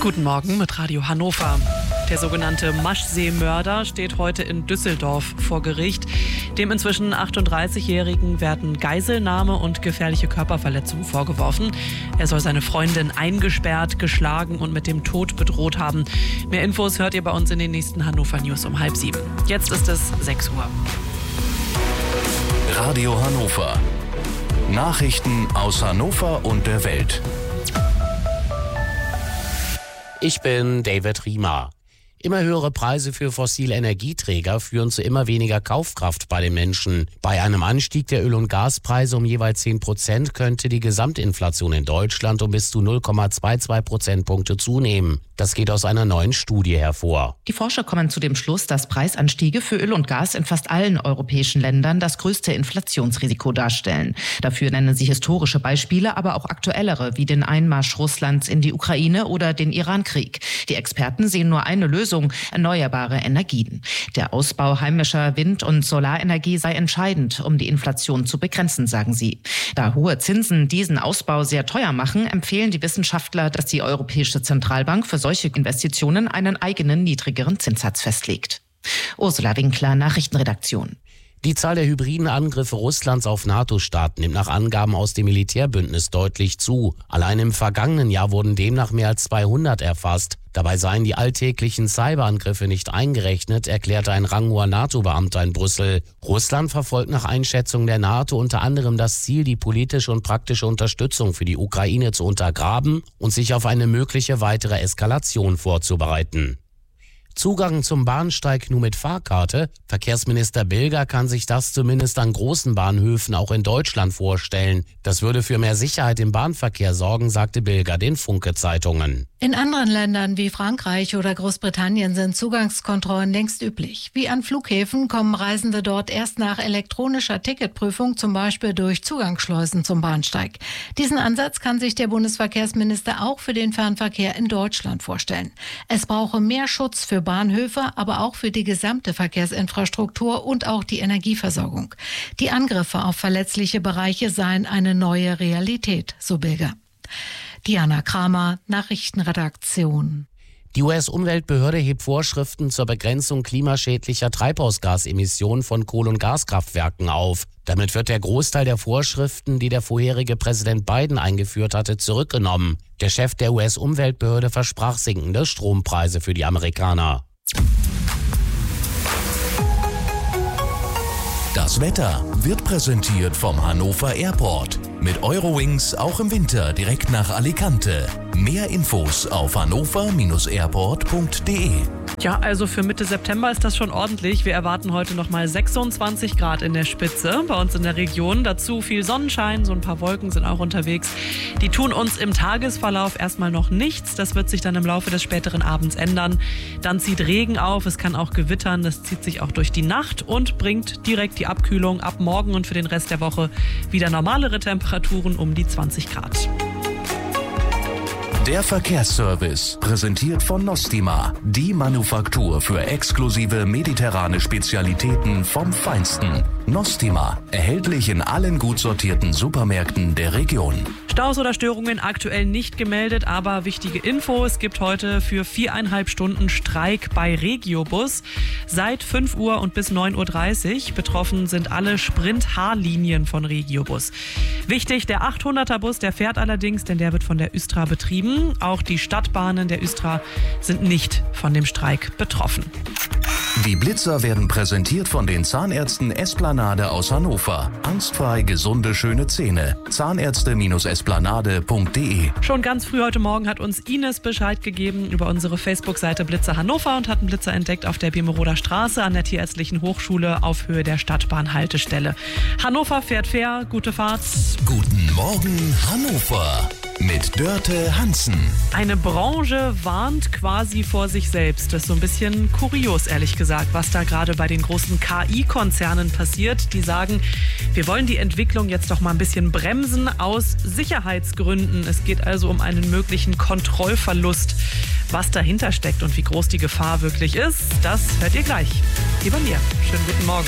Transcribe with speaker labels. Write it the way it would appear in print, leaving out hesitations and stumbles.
Speaker 1: Guten Morgen mit Radio Hannover. Der sogenannte Maschsee-Mörder steht heute in Düsseldorf vor Gericht. Dem inzwischen 38-Jährigen werden Geiselnahme und gefährliche Körperverletzung vorgeworfen. Er soll seine Freundin eingesperrt, geschlagen und mit dem Tod bedroht haben. Mehr Infos hört ihr bei uns in den nächsten Hannover News um 6:30. Jetzt ist es 6 Uhr.
Speaker 2: Radio Hannover. Nachrichten aus Hannover und der Welt.
Speaker 3: Ich bin David Riemer. Immer höhere Preise für fossile Energieträger führen zu immer weniger Kaufkraft bei den Menschen. Bei einem Anstieg der Öl- und Gaspreise um jeweils 10% könnte die Gesamtinflation in Deutschland um bis zu 0,22 Prozentpunkte zunehmen. Das geht aus einer neuen Studie hervor.
Speaker 4: Die Forscher kommen zu dem Schluss, dass Preisanstiege für Öl und Gas in fast allen europäischen Ländern das größte Inflationsrisiko darstellen. Dafür nennen sie historische Beispiele, aber auch aktuellere, wie den Einmarsch Russlands in die Ukraine oder den Irankrieg. Die Experten sehen nur eine Lösung: erneuerbare Energien. Der Ausbau heimischer Wind- und Solarenergie sei entscheidend, um die Inflation zu begrenzen, sagen sie. Da hohe Zinsen diesen Ausbau sehr teuer machen, empfehlen die Wissenschaftler, dass die Europäische Zentralbank für solche Investitionen einen eigenen niedrigeren Zinssatz festlegt. Ursula Winkler, Nachrichtenredaktion.
Speaker 3: Die Zahl der hybriden Angriffe Russlands auf NATO-Staaten nimmt nach Angaben aus dem Militärbündnis deutlich zu. Allein im vergangenen Jahr wurden demnach mehr als 200 erfasst. Dabei seien die alltäglichen Cyberangriffe nicht eingerechnet, erklärte ein ranghoher NATO-Beamter in Brüssel. Russland verfolgt nach Einschätzung der NATO unter anderem das Ziel, die politische und praktische Unterstützung für die Ukraine zu untergraben und sich auf eine mögliche weitere Eskalation vorzubereiten. Zugang zum Bahnsteig nur mit Fahrkarte? Verkehrsminister Bilger kann sich das zumindest an großen Bahnhöfen auch in Deutschland vorstellen. Das würde für mehr Sicherheit im Bahnverkehr sorgen, sagte Bilger den Funke-Zeitungen.
Speaker 5: In anderen Ländern wie Frankreich oder Großbritannien sind Zugangskontrollen längst üblich. Wie an Flughäfen kommen Reisende dort erst nach elektronischer Ticketprüfung, zum Beispiel durch Zugangsschleusen zum Bahnsteig. Diesen Ansatz kann sich der Bundesverkehrsminister auch für den Fernverkehr in Deutschland vorstellen. Es brauche mehr Schutz für Bahnhöfe, aber auch für die gesamte Verkehrsinfrastruktur und auch die Energieversorgung. Die Angriffe auf verletzliche Bereiche seien eine neue Realität, so Bilger. Diana Kramer, Nachrichtenredaktion.
Speaker 3: Die US-Umweltbehörde hebt Vorschriften zur Begrenzung klimaschädlicher Treibhausgasemissionen von Kohle- und Gaskraftwerken auf. Damit wird der Großteil der Vorschriften, die der vorherige Präsident Biden eingeführt hatte, zurückgenommen. Der Chef der US-Umweltbehörde versprach sinkende Strompreise für die Amerikaner.
Speaker 2: Das Wetter wird präsentiert vom Hannover Airport. Mit Eurowings auch im Winter direkt nach Alicante. Mehr Infos auf hannover-airport.de.
Speaker 1: Ja, also für Mitte September ist das schon ordentlich. Wir erwarten heute noch mal 26 Grad in der Spitze bei uns in der Region. Dazu viel Sonnenschein, so ein paar Wolken sind auch unterwegs. Die tun uns im Tagesverlauf erstmal noch nichts. Das wird sich dann im Laufe des späteren Abends ändern. Dann zieht Regen auf, es kann auch gewittern. Das zieht sich auch durch die Nacht und bringt direkt die Abkühlung ab morgen und für den Rest der Woche wieder normalere Temperaturen um die 20 Grad.
Speaker 2: Der Verkehrsservice, präsentiert von Nostima, die Manufaktur für exklusive mediterrane Spezialitäten vom Feinsten. Nostima, erhältlich in allen gut sortierten Supermärkten der Region.
Speaker 1: Staus oder Störungen aktuell nicht gemeldet, aber wichtige Info: Es gibt heute für 4,5 Stunden Streik bei Regiobus. Seit 5 Uhr und bis 9:30 Uhr. Betroffen sind alle Sprint-H-Linien von Regiobus. Wichtig, der 800er Bus, der fährt allerdings, denn der wird von der Östra betrieben. Auch die Stadtbahnen der Östra sind nicht von dem Streik betroffen.
Speaker 2: Die Blitzer werden präsentiert von den Zahnärzten Esplanade aus Hannover. Angstfrei gesunde, schöne Zähne. Zahnärzte-esplanade.de.
Speaker 1: Schon ganz früh heute Morgen hat uns Ines Bescheid gegeben über unsere Facebook-Seite Blitzer Hannover und hat einen Blitzer entdeckt auf der Birmeroder Straße an der Tierärztlichen Hochschule auf Höhe der Stadtbahnhaltestelle. Hannover fährt fair, gute Fahrt.
Speaker 2: Guten Morgen Hannover mit Dörte Hansen.
Speaker 1: Eine Branche warnt quasi vor sich selbst. Das ist so ein bisschen kurios, ehrlich gesagt, was da gerade bei den großen KI-Konzernen passiert. Die sagen, wir wollen die Entwicklung jetzt doch mal ein bisschen bremsen aus Sicherheitsgründen. Es geht also um einen möglichen Kontrollverlust. Was dahinter steckt und wie groß die Gefahr wirklich ist, das hört ihr gleich. Hier bei mir. Schönen guten Morgen.